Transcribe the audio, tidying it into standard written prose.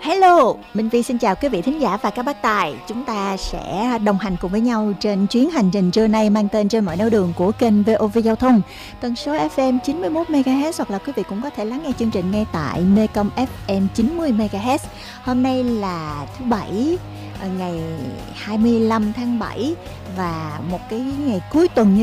Hello, Minh Vi xin chào quý vị thính giả và các bác tài. Chúng ta sẽ đồng hành cùng với nhau trên chuyến hành trình trưa nay mang tên Trên mọi nẻo đường của kênh VOV Giao thông. Tần số FM 91 MHz, hoặc là quý vị cũng có thể lắng nghe chương trình ngay tại Mekong FM 90 MHz. Hôm nay là thứ Bảy, ngày 25 tháng 7 và một cái ngày cuối tuần như